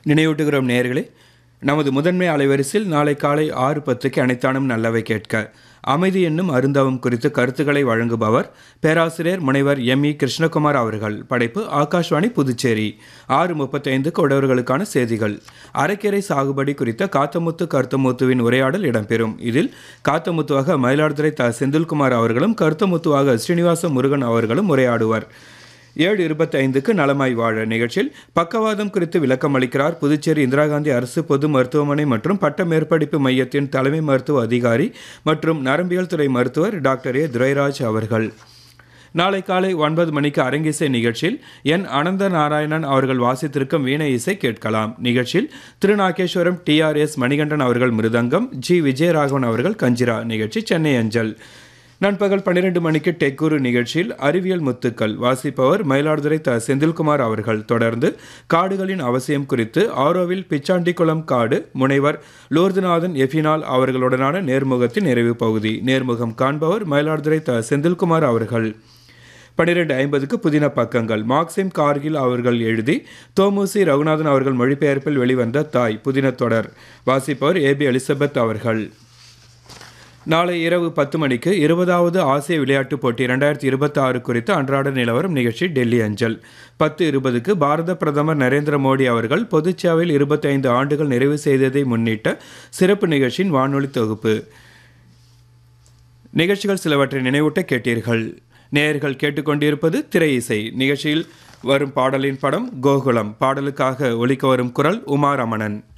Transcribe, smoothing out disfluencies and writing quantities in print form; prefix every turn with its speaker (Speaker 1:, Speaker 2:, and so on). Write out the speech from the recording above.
Speaker 1: நினைவூட்டுகிறோம் நேயர்களே, நமது முதன்மை அலைவரிசையில் நாளை காலை 6:10க்கு அனைத்தானும் நல்லவை கேட்க அமைதி என்னும் அருந்தவம் குறித்து கருத்துக்களை வழங்குபவர் பேராசிரியர் முனைவர் எம்.இ. கிருஷ்ணகுமார் அவர்கள். படைப்பு ஆகாஷ்வாணி புதுச்சேரி. 6:35க்கு உழவர்களுக்கான செய்திகள். அரைக்கீரை சாகுபடி குறித்த காத்தமுத்து கருத்தமுத்துவின் உரையாடல் இடம்பெறும். இதில் காத்தமுத்துவாக மயிலாடுதுறை செந்தில்குமார் அவர்களும் கருத்தமுத்துவாக ஸ்ரீனிவாச முருகன் அவர்களும் உரையாடுவர். 7:25க்கு நலமாய் வாழ நிகழ்ச்சியில் பக்கவாதம் குறித்து விளக்கம் அளிக்கிறார் புதுச்சேரி இந்திரா காந்தி அரசு பொது மருத்துவமனை மற்றும் பட்ட மேற்படிப்பு மையத்தின் தலைமை மருத்துவ அதிகாரி மற்றும் நரம்பியல் துறை மருத்துவர் டாக்டர் ஏ. துரைராஜ் அவர்கள். நாளை காலை 9 மணிக்கு அரங்கிசை நிகழ்ச்சியில் என் அனந்த நாராயணன் அவர்கள் வாசித்திருக்கும் வீணை இசை கேட்கலாம். நிகழ்ச்சியில் திருநாகேஸ்வரம் TRS மணிகண்டன் அவர்கள் மிருதங்கம், G. விஜயராகவன் அவர்கள் கஞ்சிரா. நிகழ்ச்சி சென்னை அஞ்சல். நண்பகல் 12 மணிக்கு டெக்குரு நிகழ்ச்சியில் அறிவியல் முத்துக்கள் வாசிப்பவர் மயிலாடுதுறை செந்தில்குமார் அவர்கள். தொடர்ந்து காடுகளின் அவசியம் குறித்து ஆரோவில் பிச்சாண்டிக்குளம் காடு முனைவர் லோர்துநாதன் எஃபினால் அவர்களுடனான நேர்முகத்தின் நிறைவு பகுதி. நேர்முகம் காண்பவர் மயிலாடுதுறை செந்தில்குமார் அவர்கள். 12:50க்கு புதின பக்கங்கள் மார்க்சிம் கார்கில் அவர்கள் எழுதி தோமுசி ரகுநாதன் அவர்கள் மொழிபெயர்ப்பில் வெளிவந்த தாய் புதின தொடர் வாசிப்பவர் A.B. எலிசபெத் அவர்கள். நாளை இரவு 10 மணிக்கு 20வது ஆசிய விளையாட்டுப் போட்டி 2026 குறித்த அன்றாட நிலவரம் நிகழ்ச்சி டெல்லி அஞ்சல். 10:20க்கு பாரத பிரதமர் நரேந்திர மோடி அவர்கள் பொதுச்சேவையில் 25 ஆண்டுகள் நிறைவு செய்ததை முன்னிட்ட சிறப்பு நிகழ்ச்சியின் வானொலி தொகுப்பு. நிகழ்ச்சிகள் சிலவற்றை நினைவூட்ட கேட்டீர்கள். நேயர்கள் கேட்டுக்கொண்டிருப்பது திரை இசை. நிகழ்ச்சியில் வரும் பாடலின் படம் கோகுலம். பாடலுக்காக ஒலிக்க வரும் குரல் உமா ரமணன்.